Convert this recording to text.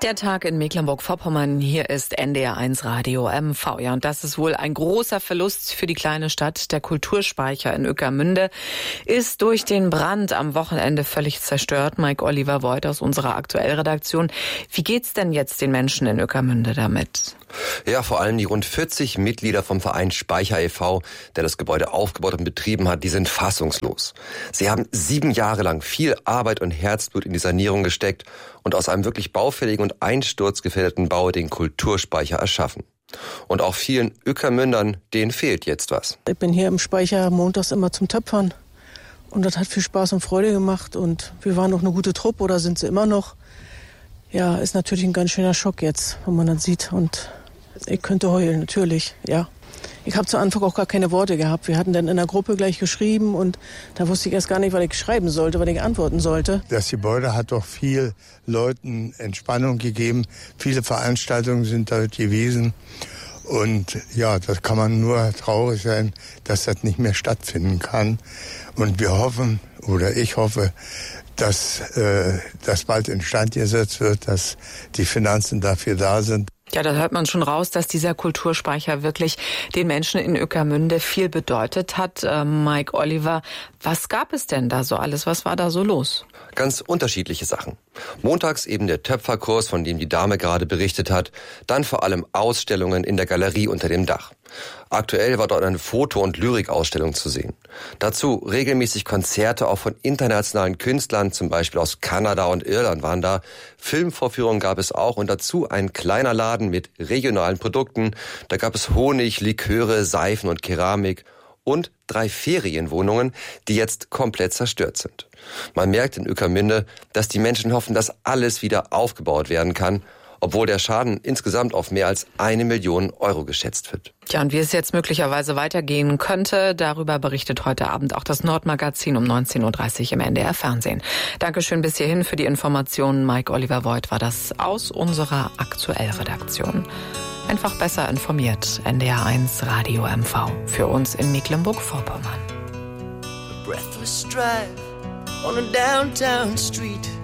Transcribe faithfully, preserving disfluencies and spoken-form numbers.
Der Tag in Mecklenburg-Vorpommern, hier ist N D R eins Radio M V. Ja, und das ist wohl ein großer Verlust für die kleine Stadt. Der Kulturspeicher in Ueckermünde ist durch den Brand am Wochenende völlig zerstört. Mike Oliver Voigt aus unserer Aktuellredaktion. Wie geht's denn jetzt den Menschen in Ueckermünde damit? Ja, vor allem die rund vierzig Mitglieder vom Verein Speicher e V, der das Gebäude aufgebaut und betrieben hat, die sind fassungslos. Sie haben sieben Jahre lang viel Arbeit und Herzblut in die Sanierung gesteckt und aus einem wirklich baufälligen und einsturzgefährdeten Bau den Kulturspeicher erschaffen. Und auch vielen Ueckermündern, denen fehlt jetzt was. Ich bin hier im Speicher montags immer zum Töpfern und das hat viel Spaß und Freude gemacht und wir waren auch eine gute Truppe oder sind sie immer noch. Ja, ist natürlich ein ganz schöner Schock jetzt, wenn man das sieht und ich könnte heulen, natürlich, ja. Ich habe zu Anfang auch gar keine Worte gehabt. Wir hatten dann in der Gruppe gleich geschrieben und da wusste ich erst gar nicht, was ich schreiben sollte, was ich antworten sollte. Das Gebäude hat doch viel Leuten Entspannung gegeben. Viele Veranstaltungen sind dort gewesen. Und ja, das kann man nur traurig sein, dass das nicht mehr stattfinden kann. Und wir hoffen, oder ich hoffe, dass äh, das bald instand gesetzt wird, dass die Finanzen dafür da sind. Ja, da hört man schon raus, dass dieser Kulturspeicher wirklich den Menschen in Ueckermünde viel bedeutet hat. Äh, Mike Oliver, was gab es denn da so alles? Was war da so los? Ganz unterschiedliche Sachen. Montags eben der Töpferkurs, von dem die Dame gerade berichtet hat. Dann vor allem Ausstellungen in der Galerie unter dem Dach. Aktuell war dort eine Foto- und Lyrikausstellung zu sehen. Dazu regelmäßig Konzerte auch von internationalen Künstlern, zum Beispiel aus Kanada und Irland waren da. Filmvorführungen gab es auch und dazu ein kleiner Laden mit regionalen Produkten. Da gab es Honig, Liköre, Seifen und Keramik und drei Ferienwohnungen, die jetzt komplett zerstört sind. Man merkt in Ueckermünde, dass die Menschen hoffen, dass alles wieder aufgebaut werden kann, obwohl der Schaden insgesamt auf mehr als eine Million Euro geschätzt wird. Ja, und wie es jetzt möglicherweise weitergehen könnte, darüber berichtet heute Abend auch das Nordmagazin um neunzehn Uhr dreißig im N D R Fernsehen. Dankeschön bis hierhin für die Informationen. Mike Oliver Voigt war das aus unserer Aktuellredaktion. Einfach besser informiert. N D R eins Radio M V. Für uns in Mecklenburg-Vorpommern. A breathless drive on a downtown street.